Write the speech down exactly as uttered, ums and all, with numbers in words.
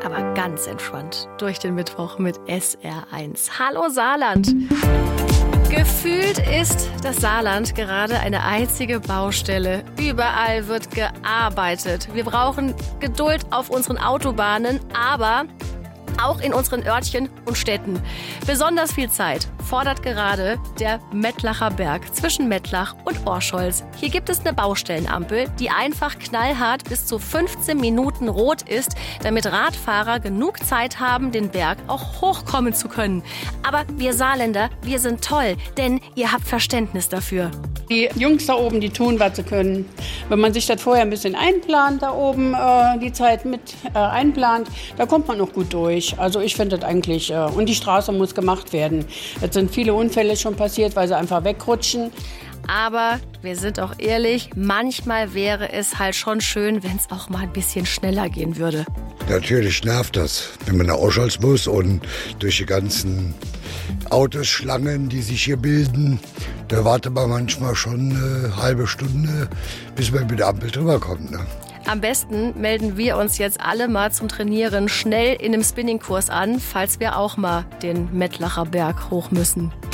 aber ganz entspannt durch den Mittwoch mit S R eins. Hallo Saarland! Gefühlt ist das Saarland gerade eine einzige Baustelle. Überall wird gearbeitet. Wir brauchen Geduld auf unseren Autobahnen, aber auch in unseren Örtchen und Städten. Besonders viel Zeit fordert gerade der Mettlacher Berg zwischen Mettlach und Orscholz. Hier gibt es eine Baustellenampel, die einfach knallhart bis zu fünfzehn Minuten rot ist, damit Radfahrer genug Zeit haben, den Berg auch hochkommen zu können. Aber wir Saarländer, wir sind toll, denn ihr habt Verständnis dafür. Die Jungs da oben, die tun, was sie können. Wenn man sich das vorher ein bisschen einplant, da oben äh, die Zeit mit äh, einplant, da kommt man noch gut durch. Also ich finde das eigentlich, äh, und die Straße muss gemacht werden. Es sind viele Unfälle schon passiert, weil sie einfach wegrutschen. Aber wir sind auch ehrlich, manchmal wäre es halt schon schön, wenn es auch mal ein bisschen schneller gehen würde. Natürlich nervt das, wenn man nach Orscholz muss und durch die ganzen Autoschlangen, die sich hier bilden, da wartet man manchmal schon eine halbe Stunde, bis man mit der Ampel drüber kommt. Ne? Am besten melden wir uns jetzt alle mal zum Trainieren schnell in einem Spinningkurs an, falls wir auch mal den Mettlacher Berg hoch müssen.